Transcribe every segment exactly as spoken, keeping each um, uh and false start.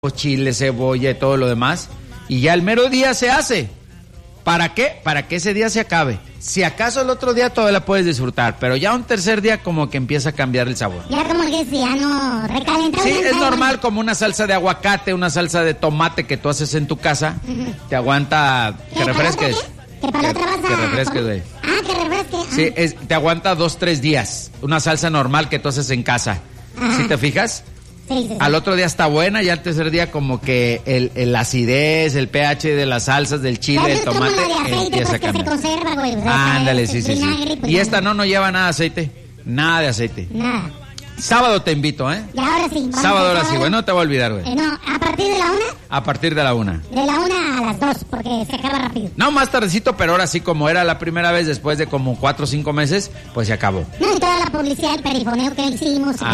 chile, cebolla y todo lo demás, y ya el mero día se hace. ¿Para qué? Para que ese día se acabe. Si acaso el otro día todavía la puedes disfrutar, pero ya un tercer día como que empieza a cambiar el sabor. Ya como que si ya no recalenta. Sí, es normal, como una salsa de aguacate, una salsa de tomate que tú haces en tu casa, uh-huh. te aguanta que refresques. Que para la otra vas a... Que refresques, güey. Ah, que refresques. Ah. Sí, es, te aguanta dos, tres días. Una salsa normal que tú haces en casa. Ajá. ¿Sí te fijas? Sí, sí, sí. Al otro día está buena y al tercer día como que el, el acidez, el pH de las salsas, del chile, del tomate, como la de aceite, empieza pues, a cambiar. que se conserva, güey. O sea, Ándale, el, sí, el sí, vinagre, sí. pues, Y esta no, no lleva nada de aceite. Nada de aceite. Nada. Sábado te invito, ¿eh? Y ahora sí. Sábado, ahora sí, güey. No te voy a olvidar, güey. Eh, no, ¿a partir de la una? A partir de la una. De la una a las dos, porque se acaba rápido. No, más tardecito, pero ahora sí, como era la primera vez después de como cuatro o cinco meses, pues se acabó. No, y toda la publicidad, el perifoneo que hicimos. Pues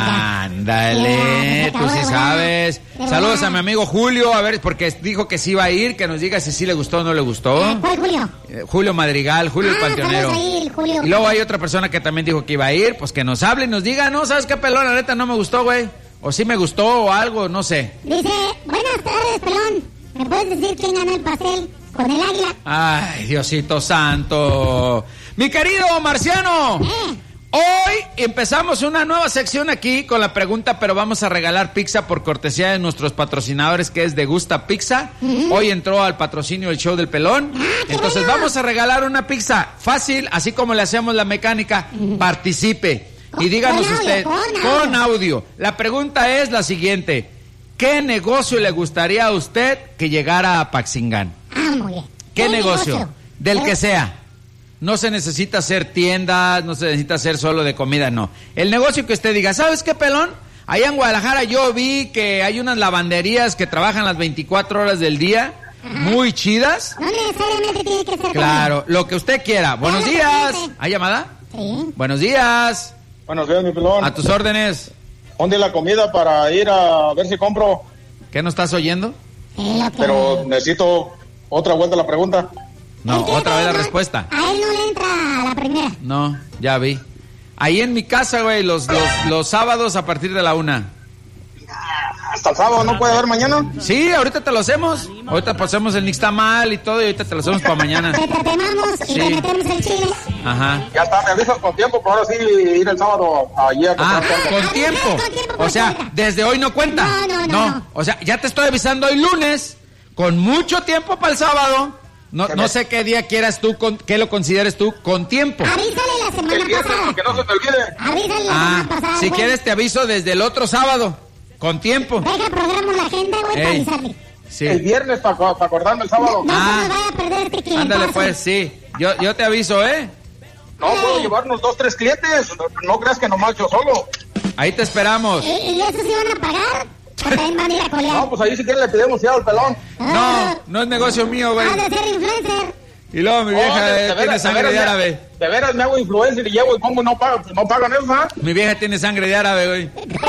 Ándale, tú sí sabes. Saludos a mi amigo Julio, a ver, porque dijo que sí iba a ir, que nos diga si sí le gustó o no le gustó. Eh, ¿Cuál Julio? Eh, Julio Madrigal, Julio ah, el Panteonero. Ir, Julio. Y luego hay otra persona que también dijo que iba a ir, pues que nos hable y nos diga, no, ¿sabes qué, pelón? La neta no me gustó, güey. O sí me gustó o algo, no sé. Dice, buenas tardes, pelón. ¿Me puedes decir quién ganó el pastel con el águila? Ay, Diosito santo. Mi querido Marciano. ¿Eh? Hoy empezamos una nueva sección aquí con la pregunta, pero vamos a regalar pizza por cortesía de nuestros patrocinadores, que es De Gusta Pizza. Uh-huh. Hoy entró al patrocinio el show del pelón. Ah, Entonces bueno. vamos a regalar una pizza fácil, así como le hacemos la mecánica. Uh-huh. Participe y díganos con usted audio, con, audio. con audio. La pregunta es la siguiente: ¿qué negocio le gustaría a usted que llegara a Paxingán? Ah, muy bien. ¿Qué, ¿Qué negocio? negocio? Del ¿Eh? que sea. No se necesita hacer tiendas, no se necesita hacer solo de comida, no. El negocio que usted diga, ¿sabes qué, pelón? Allá en Guadalajara yo vi que hay unas lavanderías que trabajan las veinticuatro horas del día, ajá, muy chidas. No necesariamente tiene que ser. Claro, comida. Lo que usted quiera. Buenos días. ¿Hay llamada? Sí. Buenos días. Buenos días, mi pelón. A tus órdenes. ¿Dónde la comida para ir a ver si compro? ¿Qué no estás oyendo? Sí, lo que... Pero necesito otra vuelta a la pregunta. No, otra vez la respuesta. A él no le entra la primera. No, ya vi. Ahí en mi casa, güey, los, los, los sábados a partir de la una. ¿Hasta el sábado no puede haber mañana? Sí, ahorita te lo hacemos. Ahorita pasamos el nixtamal y todo y ahorita te lo hacemos para mañana. Te tratemos y sí. te metemos el chile. Ajá. Ya está, me avisas con tiempo, pero ahora sí ir el sábado allí a comprar. Ah, con tiempo. Con tiempo. O sea, desde hoy no cuenta. No, no, no. no. O sea, ya te estoy avisando hoy lunes, con mucho tiempo para el sábado. No, no sé qué día quieras tú, con, qué lo consideres tú, con tiempo. Avísale la semana el viernes, pasada. que no se te olvide. Avísale la Ah, semana pasada. si güey. quieres te aviso desde el otro sábado, con tiempo. Deja, programo la agenda, güey, para avisarle. Sí. El viernes para pa acordarme el sábado. No, Ah. no se me vaya a perder este cliente. Ándale pues, sí. Yo, yo te aviso, ¿eh? No, puedo llevarnos dos, tres clientes. No, no creas que nomás yo solo. Ahí te esperamos. ¿Y, y eso sí van a pagar? ¿O también van a ir a colear? No, pues ahí si quieren le pedimos ya al pelón. No, no es negocio mío, güey. Ha de ser influencer. Y luego mi vieja Oh, de- de eh, veras, tiene de sangre veras de me- árabe. De veras me hago influencer y llevo y pongo no pagan, no pagan eso, ¿ah? Mi vieja tiene sangre de árabe, güey.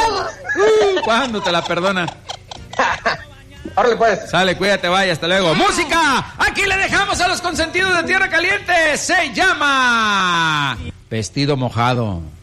Uh, ¿Cuándo te la perdona? Árale pues. Sale, cuídate, vaya, hasta luego. ¡Música! Aquí le dejamos a los consentidos de Tierra Caliente. Se llama Vestido Mojado.